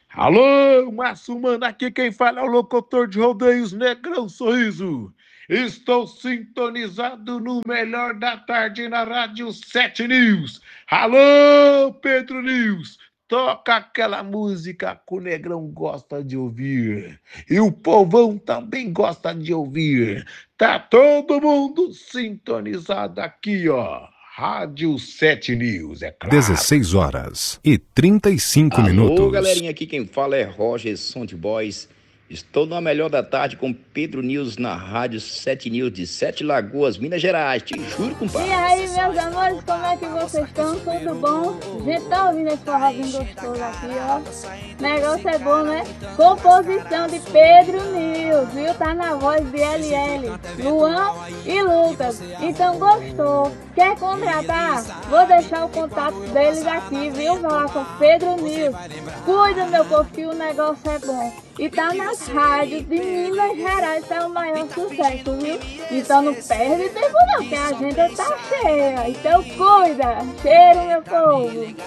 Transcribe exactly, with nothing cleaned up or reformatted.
Alô, Márcio Mano, aqui quem fala é o locutor de rodeios Negrão Sorriso. Estou sintonizado no melhor da tarde na Rádio sete News. Alô, Pedro News, toca aquela música que o Negrão gosta de ouvir. E o povão também gosta de ouvir. Tá todo mundo sintonizado aqui, ó. Rádio sete News, é claro. dezesseis horas e trinta e cinco Alô, minutos. galerinha, aqui quem fala é Roger Sound Boys. Estou na melhor da tarde com Pedro News na Rádio sete News de Sete Lagoas, Minas Gerais. Te juro, compadre. E aí, meus amores, como é que vocês estão? Tudo bom? Gente, tá ouvindo esse forrozinho gostoso aqui, ó. Negócio é bom, né? Composição de Pedro News, viu? Tá na voz de L L, Luan e Lucas. Então, gostou? Quer contratar? Vou deixar o contato deles aqui, viu? Vai lá com Pedro News. Cuida, meu povo, que o negócio é bom. E tá nas rádios de Minas Gerais, tá o maior sucesso, viu? Então não perde tempo não, que a agenda tá cheia. Então cuida. Cheiro, meu povo.